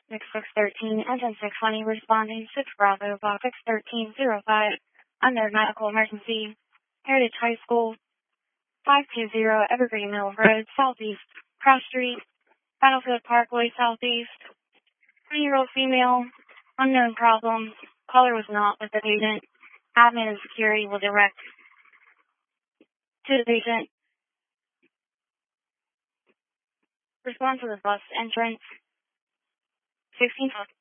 6613, engine 620, responding 6 Bravo, box 1305, under medical emergency, Heritage High School, 520 Evergreen Mill Road, Southeast, Cross Street, Battlefield Parkway, Southeast, 20-year-old female, unknown problem, caller was not with the patient, admin and security will direct to the patient. Respond to the bus entrance, 16